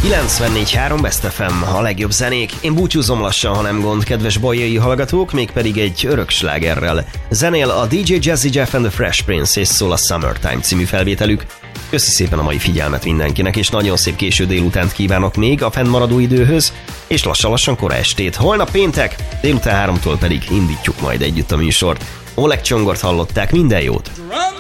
94.3 Best FM, a legjobb zenék. Én búcsúzom lassan, ha nem gond, kedves bolyai hallgatók, mégpedig egy örök slágerrel. Zenél a DJ Jazzy Jeff and the Fresh Prince és szól a Summertime című felvételük. Köszi szépen a mai figyelmet mindenkinek, és nagyon szép késő délutánt kívánok még a fennmaradó időhöz, és lassan kora estét. Holnap péntek, délután 3-tól pedig indítjuk majd együtt a műsort. Oleg Csongort hallották, minden jót!